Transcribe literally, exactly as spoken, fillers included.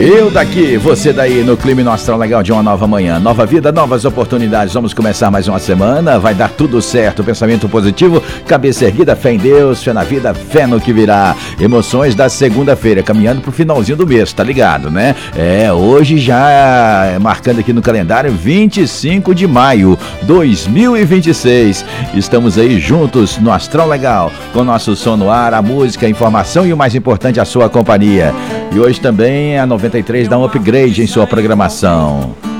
Eu daqui, você daí, no clima no astral legal de uma nova manhã. Nova vida, novas oportunidades. Vamos começar mais uma semana. Vai dar tudo certo. Pensamento positivo, cabeça erguida, fé em Deus, fé na vida, fé no que virá. Emoções da segunda-feira, caminhando pro finalzinho do mês, tá ligado, né? É, hoje já marcando aqui no calendário vinte e cinco de maio de dois mil e vinte e seis. Estamos aí juntos no Astral Legal, com nosso som no ar, a música, a informação e o mais importante, a sua companhia. E hoje também a noventa e três dá um upgrade em sua programação.